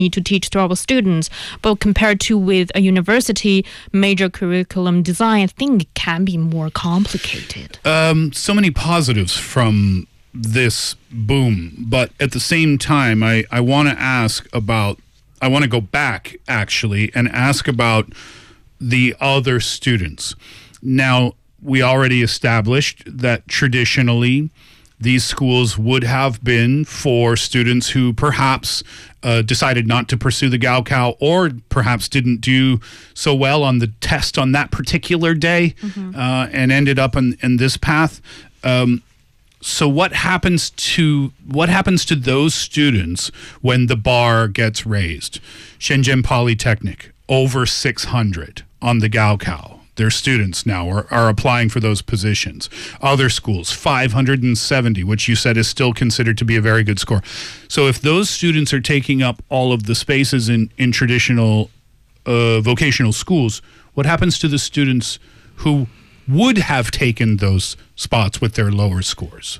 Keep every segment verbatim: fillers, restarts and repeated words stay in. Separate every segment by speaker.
Speaker 1: need to teach to our students. But compared to with a university major curriculum design, I think it can be more complicated.
Speaker 2: Um, so many positives from this boom, but at the same time, I, I want to ask about, I want to go back actually and ask about the other students. Now, we already established that traditionally these schools would have been for students who perhaps uh, decided not to pursue the Gaokao or perhaps didn't do so well on the test on that particular day, mm-hmm. uh, and ended up in, in this path. Um, so what happens to what happens to those students when the bar gets raised? Shenzhen Polytechnic, over six hundred on the Gaokao. Their students now are, are applying for those positions. Other schools, five hundred seventy, which you said is still considered to be a very good score. So if those students are taking up all of the spaces in, in traditional uh, vocational schools, what happens to the students who would have taken those spots with their lower scores?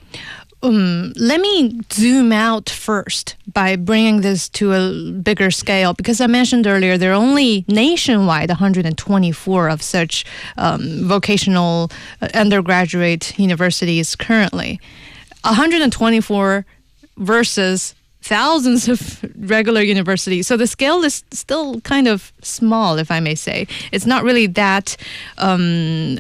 Speaker 3: Um, let me zoom out first by bringing this to a bigger scale, because I mentioned earlier there are only nationwide one hundred twenty-four of such um, vocational uh, undergraduate universities currently. one hundred twenty-four versus thousands of regular universities. So the scale is still kind of small, if I may say. It's not really that um,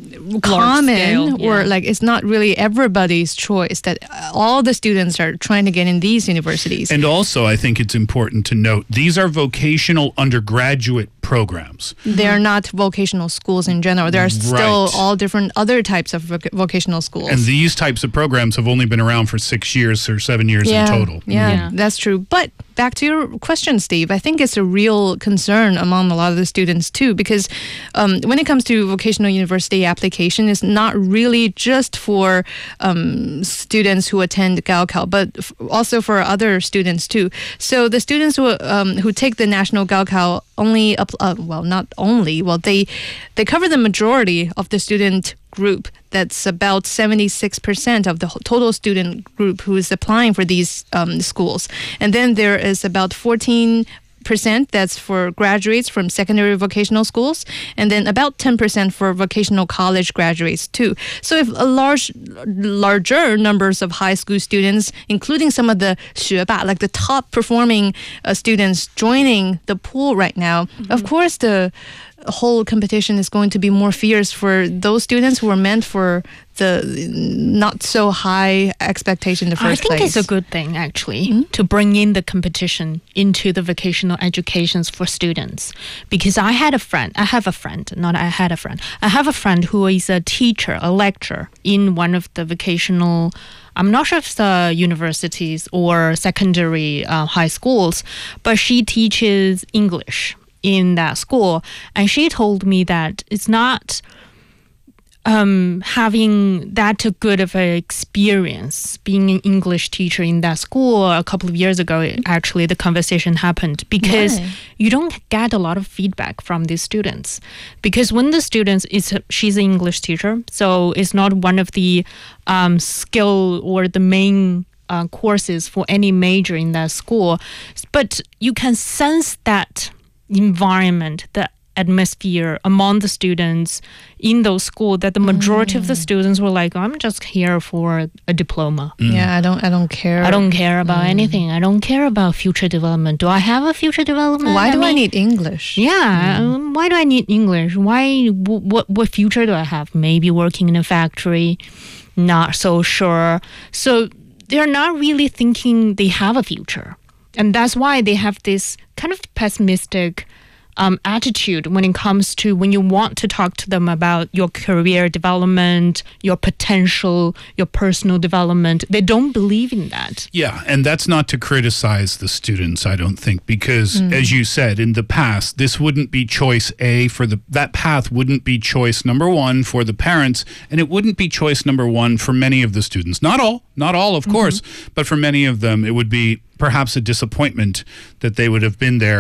Speaker 3: common
Speaker 1: scale, yeah.
Speaker 3: or like it's not really everybody's choice that all the students are trying to get in these universities.
Speaker 2: And also, I think it's important to note, these are vocational undergraduate programs.
Speaker 3: They're not vocational schools in general. There are still
Speaker 2: Right.
Speaker 3: all different other types of voc- vocational schools.
Speaker 2: And these types of programs have only been around for six years or seven years
Speaker 3: yeah,
Speaker 2: in total.
Speaker 3: Yeah,
Speaker 1: Yeah.
Speaker 3: that's true. But back to your question, Steve, I think it's a real concern among a lot of the students too, because um, when it comes to vocational university application, it's not really just for um, students who attend Gaokao, but f- also for other students too. So the students who um, who take the national Gaokao only, up, uh, well, not only, well, they they cover the majority of the student group. That's about seventy-six percent of the whole total student group who is applying for these um, schools. And then there is about fourteen percent that's for graduates from secondary vocational schools, and then about ten percent for vocational college graduates too. So if a large, larger numbers of high school students, including some of the 学霸, like the top performing uh, students joining the pool right now, mm-hmm. of course the whole competition is going to be more fierce for those students who are meant for the not so high expectation in the first
Speaker 1: I think
Speaker 3: place.
Speaker 1: it's a good thing, actually,
Speaker 3: Mm-hmm.
Speaker 1: to bring in the competition into the vocational educations for students. Because I had a friend, I have a friend, not I had a friend. I have a friend who is a teacher, a lecturer in one of the vocational, I'm not sure if it's the universities or secondary uh, high schools, but she teaches English in that school. And she told me that it's not um, having that good of an experience being an English teacher in that school. A couple of years ago, actually, the conversation happened because
Speaker 3: Why?
Speaker 1: you don't get a lot of feedback from these students. Because when the students, is she's an English teacher, so it's not one of the um, skill or the main uh, courses for any major in that school. But you can sense that environment, the atmosphere among the students in those schools, that the majority mm. of the students were like, I'm just here for a diploma.
Speaker 2: Mm.
Speaker 3: Yeah, I don't I don't care.
Speaker 1: I don't care about mm. anything. I don't care about future development. Do I have a future development?
Speaker 3: Why
Speaker 1: I
Speaker 3: do
Speaker 1: mean,
Speaker 3: I need English?
Speaker 1: Yeah, mm. um, why do I need English? Why? W- what what future do I have? Maybe working in a factory? Not so sure. So they're not really thinking they have a future. And that's why they have this kind of pessimistic um, attitude when it comes to when you want to talk to them about your career development, your potential, your personal development. They don't believe in that.
Speaker 2: Yeah, and that's not to criticize the students, I don't think, because mm. as you said, in the past, this wouldn't be choice A for the, that path wouldn't be choice number one for the parents, and it wouldn't be choice number one for many of the students. Not all, not all, of mm-hmm. course, but for many of them, it would be perhaps a disappointment that they would have been there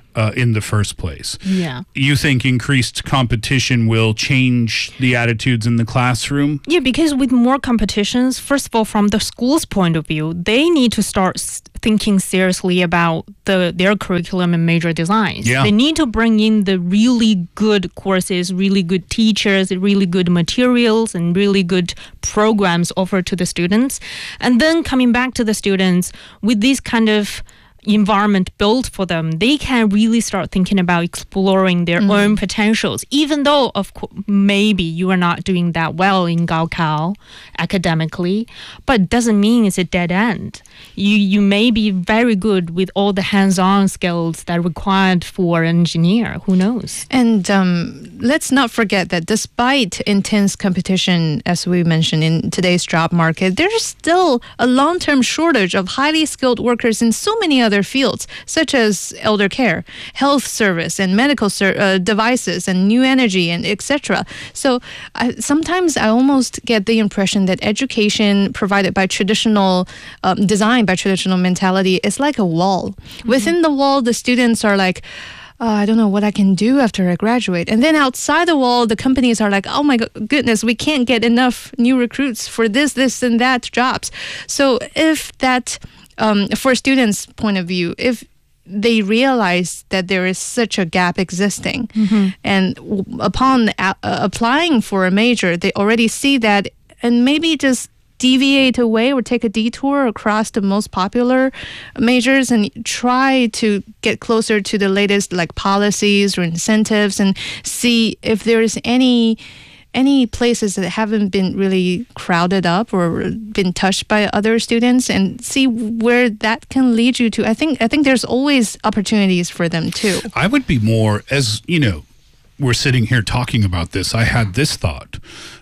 Speaker 2: uh, in the first place.
Speaker 1: Yeah.
Speaker 2: You think increased competition will change the attitudes in the classroom?
Speaker 1: Yeah, because with more competitions, first of all, from the school's point of view, they need to start s- thinking seriously about the their curriculum and major designs.
Speaker 2: Yeah.
Speaker 1: They need to bring in the really good courses, really good teachers, really good materials, and really good programs offered to the students. And then coming back to the students, with this kind of environment built for them, they can really start thinking about exploring their mm. own potentials, even though of course maybe you are not doing that well in Gaokao academically, but it doesn't mean it's a dead end. You you may be very good with all the hands-on skills that are required for an engineer. Who knows?
Speaker 3: And um, let's not forget that despite intense competition, as we mentioned in today's job market, there's still a long-term shortage of highly skilled workers in so many other fields, such as elder care, health service, and medical ser- uh, devices, and new energy, and et cetera. So I, sometimes I almost get the impression that education provided by traditional, um, designed by traditional mentality is like a wall. Mm-hmm. Within the wall, the students are like, Uh, I don't know what I can do after I graduate. And then outside the wall, the companies are like, oh my goodness, we can't get enough new recruits for this, this, and that jobs. So if that, um, for students' point of view, if they realize that there is such a gap existing, mm-hmm. and w- upon a- uh, applying for a major, they already see that, and maybe just deviate away or take a detour across the most popular majors and try to get closer to the latest like policies or incentives and see if there's any any places that haven't been really crowded up or been touched by other students, and see where that can lead you to. I think I think there's always opportunities for them too.
Speaker 2: I would be more, as you know, we're sitting here talking about this, I had this thought.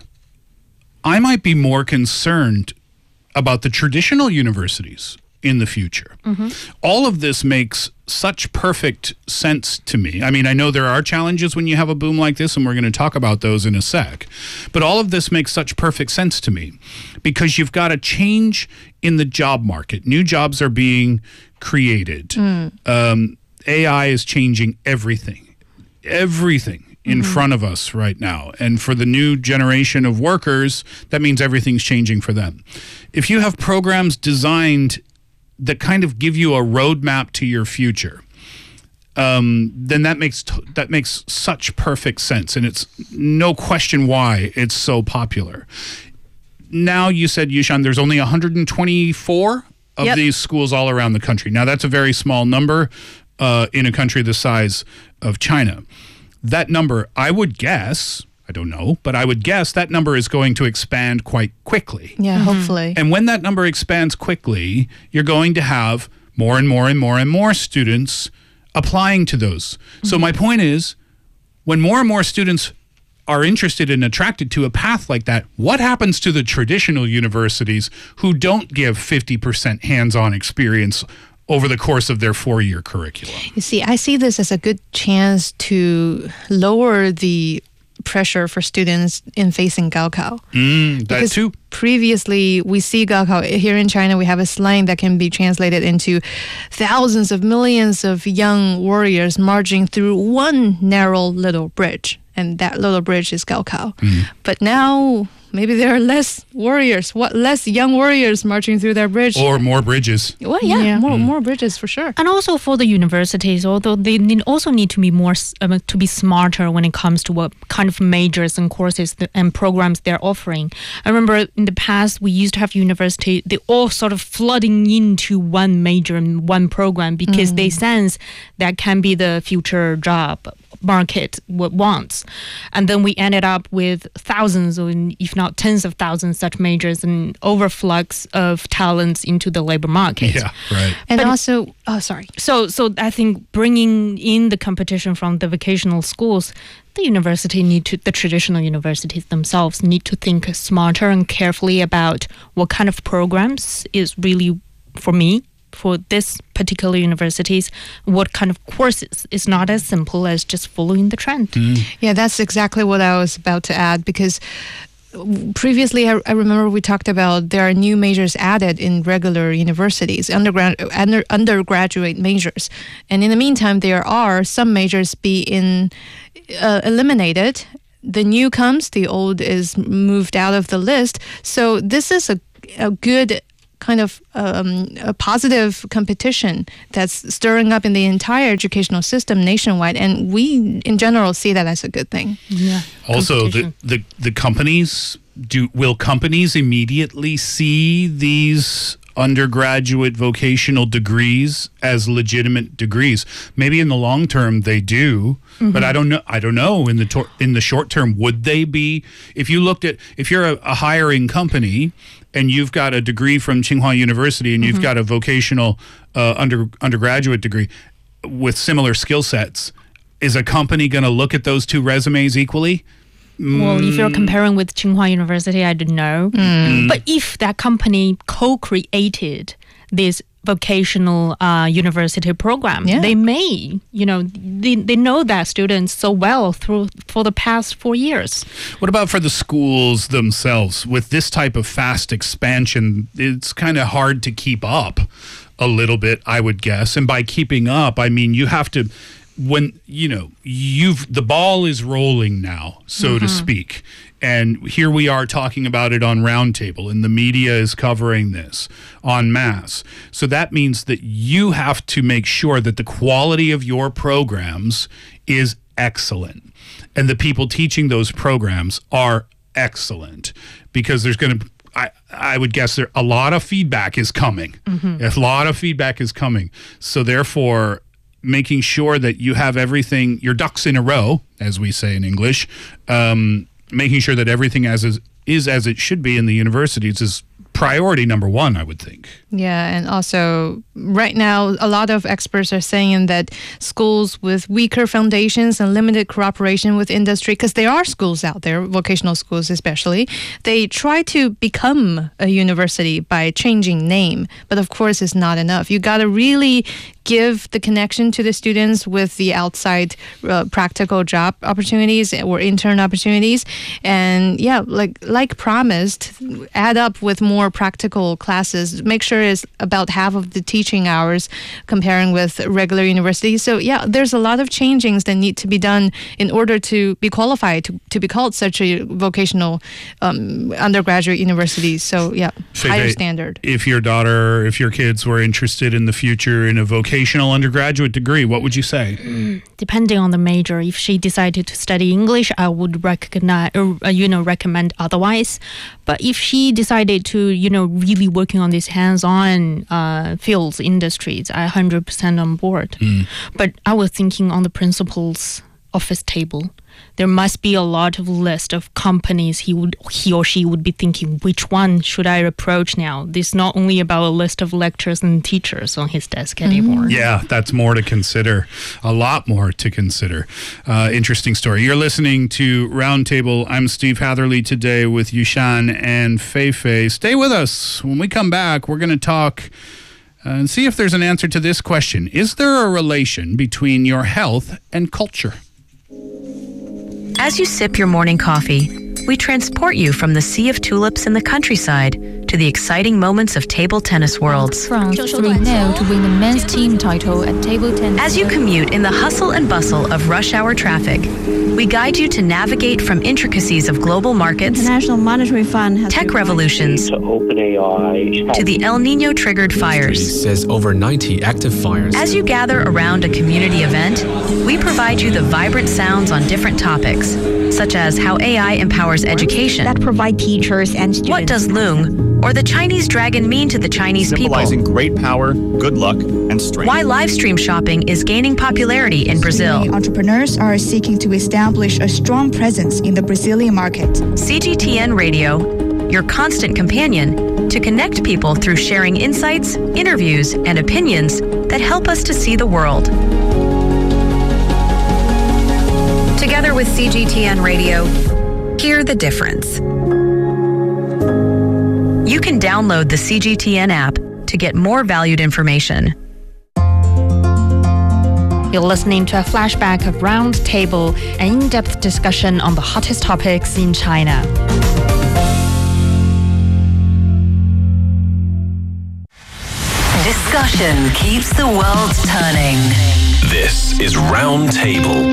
Speaker 2: I might be more concerned about the traditional universities in the future. Mm-hmm. All of this makes such perfect sense to me. I mean, I know there are challenges when you have a boom like this, and we're going to talk about those in a sec. But all of this makes such perfect sense to me because you've got a change in the job market. New jobs are being created. Mm. Um, A I is changing everything. Everything. In mm-hmm. front of us right now. And for the new generation of workers, that means everything's changing for them. If you have programs designed that kind of give you a roadmap to your future, um, then that makes t- that makes such perfect sense. And it's no question why it's so popular. Now, you said, Yushan, there's only one hundred twenty-four of yep. these schools all around the country. Now, that's a very small number uh, in a country the size of China. That number, I would guess, I don't know, but I would guess that number is going to expand quite quickly.
Speaker 3: Yeah, mm-hmm. hopefully.
Speaker 2: And when that number expands quickly, you're going to have more and more and more and more students applying to those. Mm-hmm. So my point is, when more and more students are interested and attracted to a path like that, what happens to the traditional universities who don't give fifty percent hands-on experience over the course of their four-year curriculum?
Speaker 3: You see, I see this as a good chance to lower the pressure for students in facing Gaokao.
Speaker 2: Mm, that
Speaker 3: because
Speaker 2: too.
Speaker 3: Previously, we see Gaokao. Here in China, we have a slang that can be translated into thousands of millions of young warriors marching through one narrow little bridge. And that little bridge is Gaokao. Mm. But now, maybe there are less warriors, what less young warriors marching through their bridge.
Speaker 2: Or more bridges.
Speaker 3: Well, yeah,
Speaker 1: yeah.
Speaker 3: more mm. more bridges for sure.
Speaker 1: And also for the universities, although they need also need to be more um, to be smarter when it comes to what kind of majors and courses th- and programs they're offering. I remember in the past we used to have university, they all sort of flooding into one major and one program because mm. they sense that can be the future job market what wants. And then we ended up with thousands, or if not tens of thousands, such majors and overflux of talents into the labor market.
Speaker 2: Yeah, right.
Speaker 3: And
Speaker 1: but
Speaker 3: also, oh, sorry.
Speaker 1: So, so I think bringing in the competition from the vocational schools, the university need to, the traditional universities themselves need to think smarter and carefully about what kind of programs is really for me. For this particular universities, what kind of courses is not as simple as just following the trend.
Speaker 2: Mm.
Speaker 3: Yeah, that's exactly what I was about to add, because previously, I, I remember we talked about there are new majors added in regular universities, undergrad, under, undergraduate majors. And in the meantime, there are some majors being uh, eliminated. The new comes, the old is moved out of the list. So this is a, a good kind of um, a positive competition that's stirring up in the entire educational system nationwide, and we in general see that as a good thing.
Speaker 1: Yeah.
Speaker 2: Also, the, the the companies do will companies immediately see these undergraduate vocational degrees as legitimate degrees? Maybe in the long term they do, mm-hmm. but I don't know. I don't know in the tor- in the short term, would they be? If you looked at, if you're a, a hiring company and you've got a degree from Tsinghua University and mm-hmm. you've got a vocational uh, under undergraduate degree with similar skill sets, is a company going to look at those two resumes equally?
Speaker 1: Well, if you're comparing with Tsinghua University, I don't know. Mm. But if that company co-created this vocational uh, university program, yeah. they may, you know, they, they know that students so well through for the past four years.
Speaker 2: What about for the schools themselves? With this type of fast expansion, it's kind of hard to keep up a little bit, I would guess. And by keeping up, I mean, you have to... When, you know, you've the ball is rolling now, so mm-hmm. to speak. And here we are talking about it on Roundtable, and the media is covering this en masse. So that means that you have to make sure that the quality of your programs is excellent. And the people teaching those programs are excellent, because there's going to I, I would guess there a lot of feedback is coming. Mm-hmm. A lot of feedback is coming. So therefore, making sure that you have everything, your ducks in a row, as we say in English, um, making sure that everything as is, is as it should be in the universities is priority number one, I would think.
Speaker 3: Yeah, and also right now, a lot of experts are saying that schools with weaker foundations and limited cooperation with industry, because there are schools out there, vocational schools especially, they try to become a university by changing name. But of course, it's not enough. You got to really give the connection to the students with the outside uh, practical job opportunities or intern opportunities. And yeah, like like promised, add up with more practical classes. Make sure it's about half of the teaching hours comparing with regular universities. So yeah, there's a lot of changings that need to be done in order to be qualified to, to be called such a vocational um, undergraduate university. So yeah,
Speaker 2: Fei
Speaker 3: higher
Speaker 2: Fei,
Speaker 3: standard.
Speaker 2: If your daughter, if your kids were interested in the future in a vocational undergraduate degree, what would you say?
Speaker 1: Depending on the major, if she decided to study English, I would recognize, uh, you know, recommend otherwise. But if she decided to, you know, really working on these hands-on uh, fields, industries, I one hundred percent on board. Mm. But I was thinking on the principal's office table, there must be a lot of list of companies he would he or she would be thinking, which one should I approach now? This is not only about a list of lecturers and teachers on his desk anymore.
Speaker 2: Mm-hmm. Yeah, that's more to consider. A lot more to consider. Uh, interesting story. You're listening to Roundtable. I'm Steve Hatherley today with Yushan and Fei Fei. Stay with us. When we come back, we're going to talk uh, and see if there's an answer to this question. Is there a relation between your health and culture?
Speaker 4: As you sip your morning coffee, we transport you from the sea of tulips in the countryside to the exciting moments of table tennis worlds.
Speaker 5: France three nil to win the men's team title at table tennis.
Speaker 4: As you commute in the hustle and bustle of rush hour traffic, we guide you to navigate from intricacies of global markets,
Speaker 5: International Monetary Fund has
Speaker 4: tech revolutions,
Speaker 6: to OpenAI,
Speaker 4: to the El Nino triggered fires.
Speaker 7: Says over ninety active fires.
Speaker 4: As you gather around a community event, we provide you the vibrant sounds on different topics, such as how A I empowers education,
Speaker 5: that provide teachers and students.
Speaker 4: What does Loong or the Chinese dragon mean to the Chinese
Speaker 8: Symbolizing
Speaker 4: people?
Speaker 8: Great power, good luck, and strength.
Speaker 4: Why live stream shopping is gaining popularity in Brazil.
Speaker 9: Many entrepreneurs are seeking to establish a strong presence in the Brazilian market.
Speaker 4: C G T N Radio, your constant companion to connect people through sharing insights, interviews, and opinions that help us to see the world. Together with C G T N Radio, hear the difference. You can download the C G T N app to get more valued information.
Speaker 1: You're listening to a flashback of Roundtable, an in-depth discussion on the hottest topics in China.
Speaker 10: Education keeps the world turning.
Speaker 11: This is Roundtable.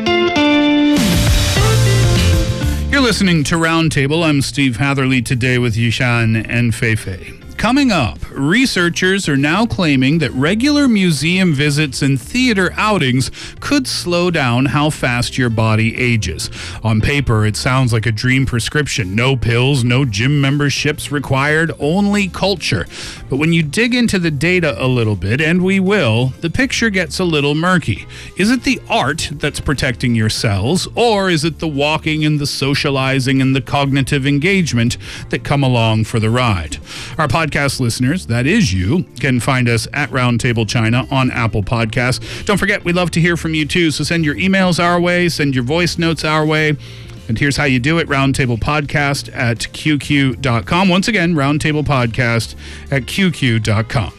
Speaker 2: You're listening to Roundtable. I'm Steve Hatherley today with Yishan and Feifei. Coming up, researchers are now claiming that regular museum visits and theater outings could slow down how fast your body ages. On paper, it sounds like a dream prescription. No pills, no gym memberships required, only culture. But when you dig into the data a little bit, and we will, the picture gets a little murky. Is it the art that's protecting your cells, or is it the walking and the socializing and the cognitive engagement that come along for the ride? Our podcast listeners, that is you, can find us at Roundtable China on Apple Podcasts. Don't forget, we love to hear from you too, so send your emails our way, send your voice notes our way. And here's how you do it, Roundtable Podcast at Q Q dot com. Once again, Roundtable Podcast at Q Q dot com.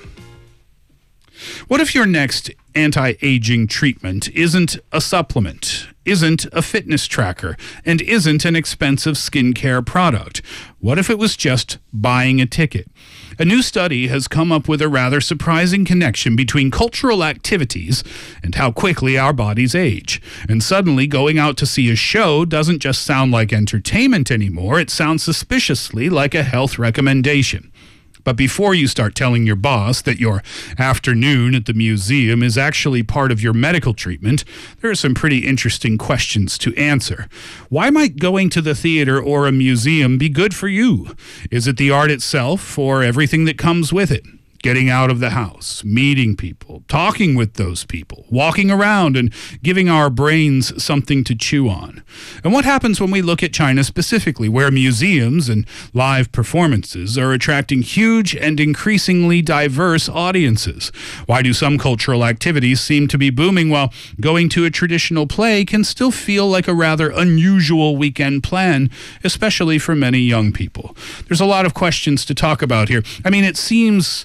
Speaker 2: What if your next anti-aging treatment isn't a supplement, isn't a fitness tracker, and isn't an expensive skincare product? What if it was just buying a ticket? A new study has come up with a rather surprising connection between cultural activities and how quickly our bodies age. And suddenly, going out to see a show doesn't just sound like entertainment anymore, it sounds suspiciously like a health recommendation. But before you start telling your boss that your afternoon at the museum is actually part of your medical treatment, there are some pretty interesting questions to answer. Why might going to the theater or a museum be good for you? Is it the art itself or everything that comes with it? Getting out of the house, meeting people, talking with those people, walking around and giving our brains something to chew on. And what happens when we look at China specifically, where museums and live performances are attracting huge and increasingly diverse audiences? Why do some cultural activities seem to be booming while going to a traditional play can still feel like a rather unusual weekend plan, especially for many young people? There's a lot of questions to talk about here. I mean, it seems...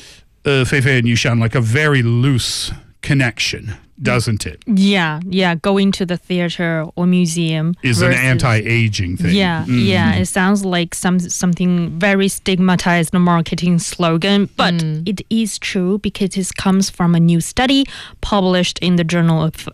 Speaker 2: Uh, Feifei and Yishan, like a very loose connection, doesn't it?
Speaker 1: Yeah, yeah. Going to the theater or museum
Speaker 2: is
Speaker 1: versus,
Speaker 2: an anti-aging thing.
Speaker 1: Yeah, mm. yeah. It sounds like some something very stigmatized marketing slogan, but mm. it is true because it comes from a new study published in the Journal of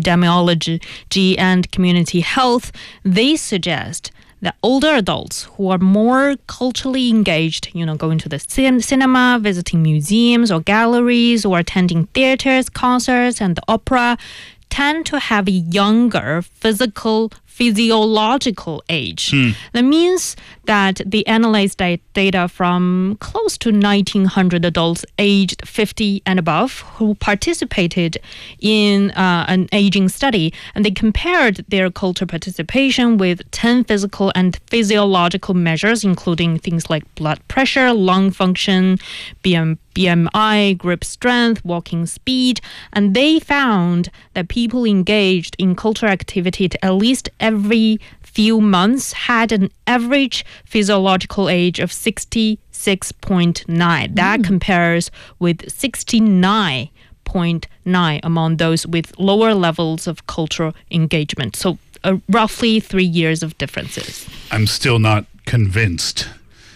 Speaker 1: Epidemiology and Community Health. They suggest that older adults who are more culturally engaged, you know, going to the cin- cinema, visiting museums or galleries, or attending theaters, concerts, and the opera, tend to have a younger physical, physiological age. Hmm. That means that they analyzed data from close to nineteen hundred adults aged fifty and above who participated in uh, an aging study, and they compared their culture participation with ten physical and physiological measures, including things like blood pressure, lung function, B M, B M I, grip strength, walking speed, and they found that people engaged in cultural activity at least every few months had an average physiological age of sixty-six point nine. That mm. compares with sixty-nine point nine among those with lower levels of cultural engagement. So uh, roughly three years of differences.
Speaker 2: I'm still not convinced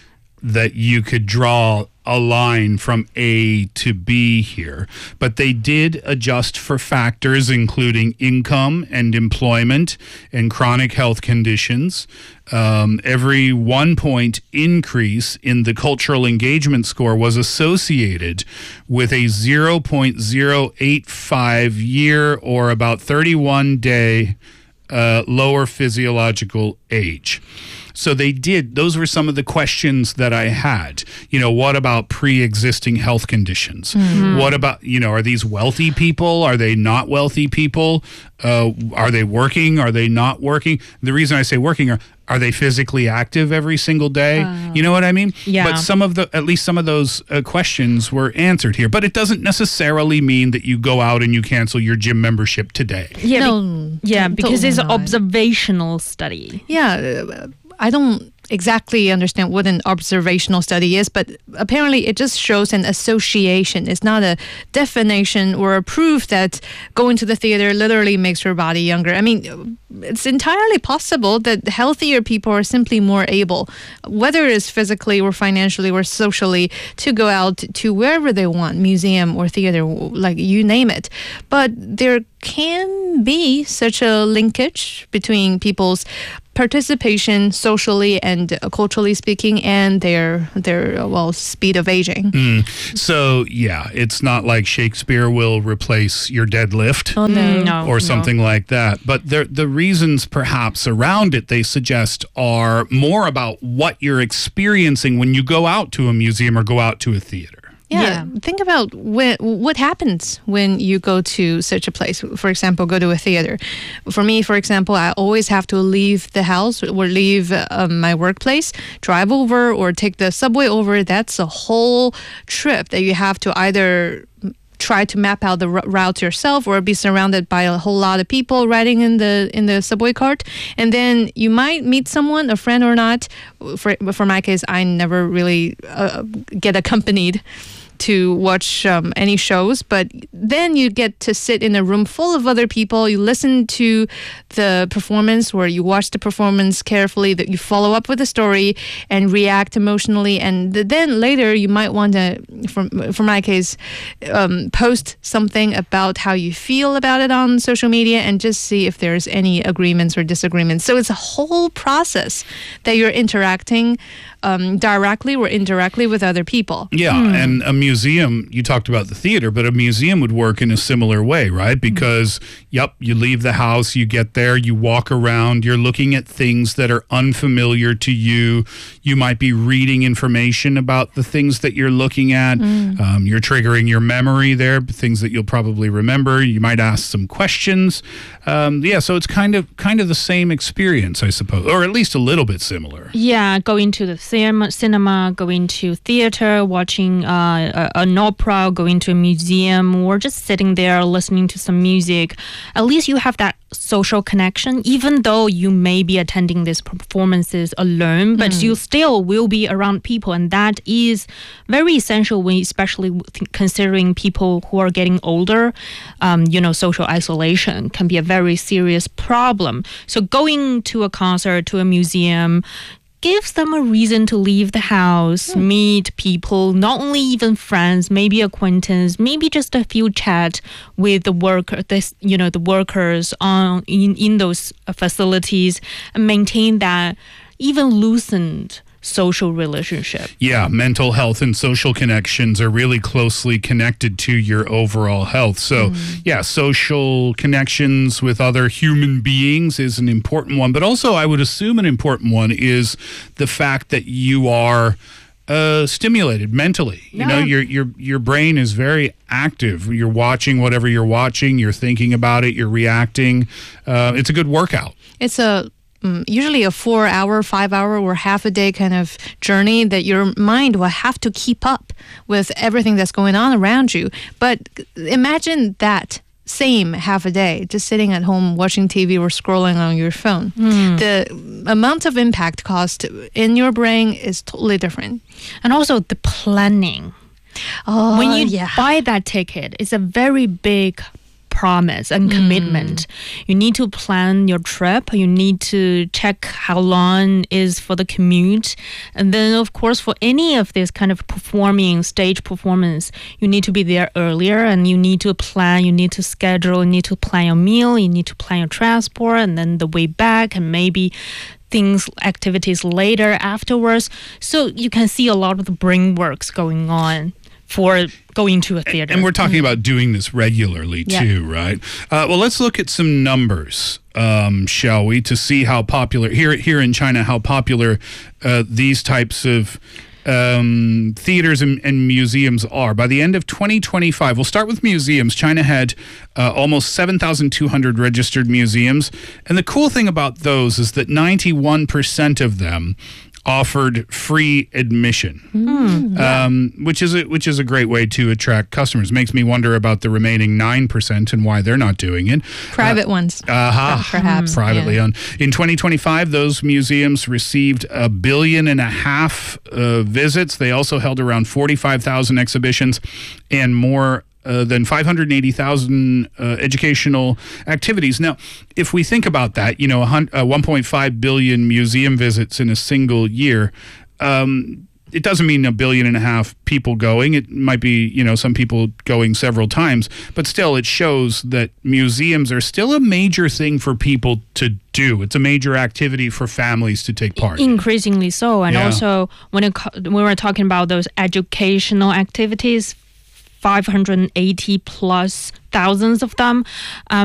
Speaker 2: that you could draw a line from A to B here, but they did adjust for factors including income and employment and chronic health conditions. Um, every one point increase in the cultural engagement score was associated with a zero point zero eight five year or about thirty-one day uh, lower physiological age. So they did, those were some of the questions that I had. You know, what about pre-existing health conditions? Mm-hmm. What about, you know, are these wealthy people? Are they not wealthy people? Uh, are they working? Are they not working? The reason I say working are, are they physically active every single day? Uh, you know what I mean?
Speaker 1: Yeah.
Speaker 2: But some of the, at least some of those uh, questions were answered here. But it doesn't necessarily mean that you go out and you cancel your gym membership today.
Speaker 1: Yeah,
Speaker 3: no,
Speaker 1: be- yeah, because it's an
Speaker 3: not.
Speaker 1: observational study.
Speaker 3: Yeah. I don't exactly understand what an observational study is, but apparently it just shows an association. It's not a definition or a proof that going to the theater literally makes your body younger. I mean, it's entirely possible that healthier people are simply more able, whether it's physically or financially or socially, to go out to wherever they want, museum or theater, like you name it. But there can be such a linkage between people's participation socially and uh, culturally speaking, and their their uh, well speed of aging.
Speaker 2: Mm. So yeah, it's not like Shakespeare will replace your deadlift
Speaker 3: oh, no. No,
Speaker 2: or
Speaker 3: no.
Speaker 2: something like that. But the the reasons perhaps around it they suggest are more about what you're experiencing when you go out to a museum or go out to a theater.
Speaker 3: Yeah.
Speaker 1: Yeah.
Speaker 3: Think about when, what happens when you go to such a place. For example, go to a theater. For me, for example, I always have to leave the house or leave uh, my workplace, drive over or take the subway over. That's a whole trip that you have to either try to map out the r- route yourself or be surrounded by a whole lot of people riding in the in the subway cart. And then you might meet someone, a friend or not. For, for my case, I never really uh, get accompanied to watch um, any shows, but then you get to sit in a room full of other people. You listen to the performance, or you watch the performance carefully, that you follow up with the story and react emotionally, and then later you might want to, for, for my case, um, post something about how you feel about it on social media and just see if there's any agreements or disagreements. So it's a whole process that you're interacting um, directly or indirectly with other people.
Speaker 2: Yeah, mm. and a museum, you talked about the theater, but a museum would work in a similar way, right? Because, mm. yep, you leave the house, you get there, you walk around, you're looking at things that are unfamiliar to you. You might be reading information about the things that you're looking at. Mm. Um, you're triggering your memory there, things that you'll probably remember. You might ask some questions. Um, yeah, so it's kind of kind of the same experience, I suppose, or at least a little bit similar.
Speaker 1: Yeah, going to the cinema, cinema going to theater, watching uh, a, an opera, going to a museum, or just sitting there listening to some music. At least you have that social connection, even though you may be attending these performances alone, but mm. you still will be around people, and that is very essential when, especially considering people who are getting older. Um, you know, social isolation can be a very serious problem. So going to a concert, to a museum, gives them a reason to leave the house, mm. meet people, not only even friends, maybe acquaintance, maybe just a few chat with the worker, this, you know, the workers on in, in those facilities, and maintain that even loosened social relationship.
Speaker 2: Yeah, mental health and social connections are really closely connected to your overall health. So, mm. yeah, social connections with other human beings is an important one. But also, I would assume an important one is the fact that you are uh, stimulated mentally. You
Speaker 1: yeah.
Speaker 2: know, your your your brain is very active. You're watching whatever you're watching. You're thinking about it. You're reacting. Uh, it's a good workout.
Speaker 3: It's a Um, usually a four hour, five hour or half a day kind of journey that your mind will have to keep up with everything that's going on around you. But imagine that same half a day, just sitting at home watching T V or scrolling on your phone. Mm. The amount of impact cost in your brain is totally different.
Speaker 1: And also the planning.
Speaker 3: Oh,
Speaker 1: when you
Speaker 3: yeah.
Speaker 1: buy that ticket, it's a very big promise and commitment. Mm. You need to plan your trip. You need to check how long is for the commute. And then, of course, for any of this kind of performing, stage performance, you need to be there earlier, and you need to plan, you need to schedule, you need to plan your meal, you need to plan your transport, and then the way back, and maybe things, activities later afterwards. So you can see a lot of the brain works going on for going to a theater.
Speaker 2: And we're talking mm. about doing this regularly
Speaker 1: yeah.
Speaker 2: too, right? Uh, well, let's look at some numbers, um, shall we, to see how popular, here here in China, how popular uh, these types of um, theaters and, and museums are. By the end of twenty twenty-five, we'll start with museums. China had uh, almost seven thousand two hundred registered museums. And the cool thing about those is that ninety-one percent of them offered free admission,
Speaker 1: Mm, yeah.
Speaker 2: um, which is a, which is a great way to attract customers. Makes me wonder about the remaining nine percent and why they're not doing it.
Speaker 3: Private
Speaker 2: uh,
Speaker 3: ones,
Speaker 2: uh-huh.
Speaker 3: perhaps
Speaker 2: privately
Speaker 3: yeah.
Speaker 2: owned. In twenty twenty-five, those museums received a billion and a half uh, visits. They also held around forty-five thousand exhibitions and more. Uh, than five hundred eighty thousand uh, educational activities. Now, if we think about that, you know, uh, one point five billion museum visits in a single year, um, it doesn't mean a billion and a half people going. It might be, you know, some people going several times, but still it shows that museums are still a major thing for people to do. It's a major activity for families to take part in.
Speaker 1: Increasingly so. And
Speaker 2: Yeah.
Speaker 1: also, when, it, co- when we're talking about those educational activities, five hundred eighty plus thousands of them. Um,